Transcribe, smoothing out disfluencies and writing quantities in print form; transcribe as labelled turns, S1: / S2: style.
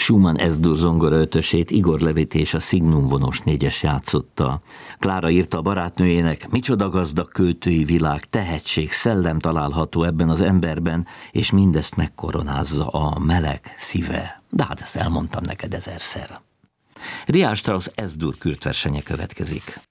S1: Schumann S-dur zongora ötösét Igor Levit és a Signum vonos négyes játszotta. Klára írta a barátnőjének, micsoda gazdag költői világ, tehetség, szellem található ebben az emberben, és mindezt megkoronázza a meleg szíve. De hát ezt elmondtam neked ezerszer. Richard Strauss S-dur kürtversenye következik.